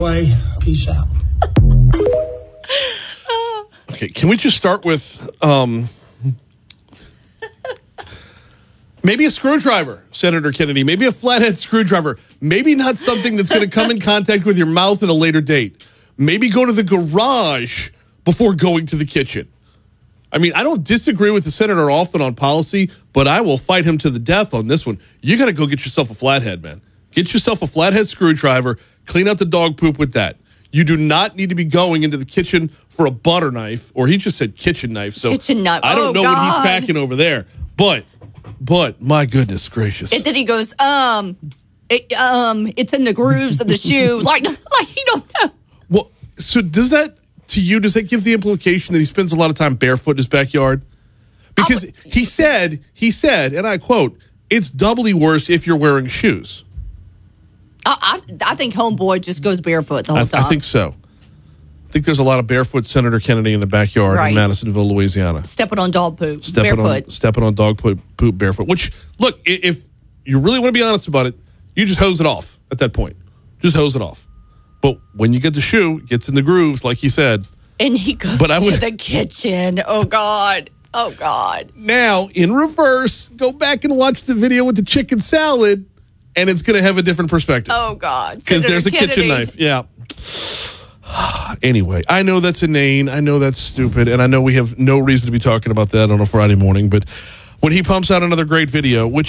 Peace out. Okay, can we just start with maybe a screwdriver, Senator Kennedy, maybe a flathead screwdriver, maybe not something that's going to come in contact with your mouth at a later date. Maybe go to the garage before going to the kitchen. I mean, I don't disagree with the senator often on policy, but I will fight him to the death on this one. You got to go get yourself a flathead, man. Get yourself a flathead screwdriver, clean out the dog poop with that. You do not need to be going into the kitchen for a butter knife, or he just said kitchen knife. So kitchen knife. I don't know what he's packing over there, but my goodness gracious. And then he goes, it's in the grooves of the shoe. like he don't know. Well, so does that give the implication that he spends a lot of time barefoot in his backyard? Because he said, and I quote, "It's doubly worse if you're wearing shoes." I think homeboy just goes barefoot the whole time. I think so. I think there's a lot of barefoot Senator Kennedy in the backyard in Madisonville, Louisiana. Stepping on dog poop, barefoot. Stepping on dog poop barefoot. Which, look, if you really want to be honest about it, you just hose it off at that point. Just hose it off. But when you get the shoe, it gets in the grooves, like he said. And he goes to the kitchen. Oh, God. Oh, God. Now, in reverse, go back and watch the video with the chicken salad, and it's going to have a different perspective. Oh, God. Because there's a kitchen knife. Yeah. Anyway, I know that's inane. I know that's stupid. And I know we have no reason to be talking about that on a Friday morning. But when he pumps out another great video, when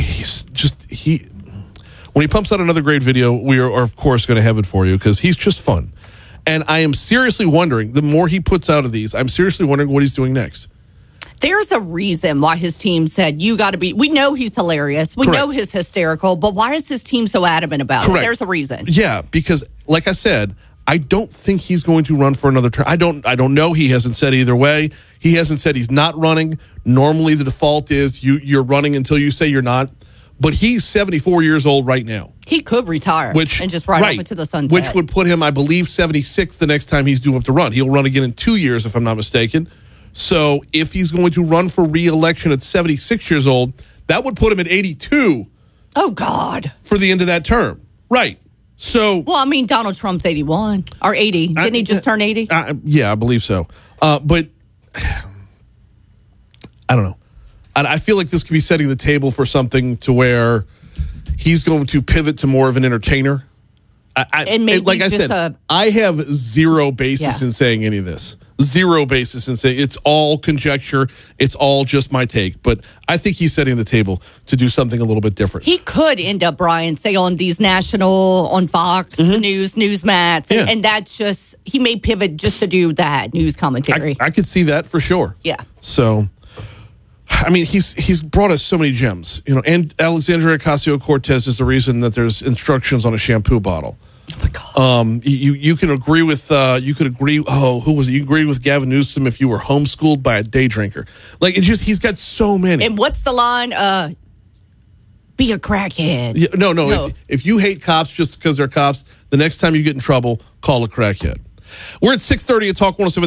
he pumps out another great video, we are of course, going to have it for you because he's just fun. And I am seriously wondering, the more he puts out of these, I'm seriously wondering what he's doing next. There's a reason why his team said, you got to be, we know he's hilarious. We know he's hysterical, but why is his team so adamant about it? There's a reason. Yeah, because like I said, I don't think he's going to run for another term. I don't know. He hasn't said either way. He hasn't said he's not running. Normally the default is you're running until you say you're not. But he's 74 years old right now. He could retire and just ride off into the sunset. Which would put him, I believe, 76 the next time he's due up to run. He'll run again in 2 years, if I'm not mistaken. So if he's going to run for re-election at 76 years old, that would put him at 82. Oh, God. For the end of that term. Right. So, well, I mean, Donald Trump's 81 or 80. Didn't he just turn 80? Yeah, I believe so. But I don't know. I feel like this could be setting the table for something to where he's going to pivot to more of an entertainer. And maybe like I said, I have zero basis in saying any of this. Zero basis in saying it's all conjecture. It's all just my take. But I think he's setting the table to do something a little bit different. He could end up, Brian, say on these on Fox News, Newsmats. And that's just, he may pivot just to do that news commentary. I could see that for sure. Yeah. So, I mean, he's brought us so many gems. And Alexandria Ocasio-Cortez is the reason that there's instructions on a shampoo bottle. Oh my gosh. You can agree with who was it? You agree with Gavin Newsom if you were homeschooled by a day drinker. Like it's just he's got so many. And what's the line? Be a crackhead. Yeah, no. If you hate cops just because they're cops, the next time you get in trouble, call a crackhead. We're at 6:30 at Talk 107.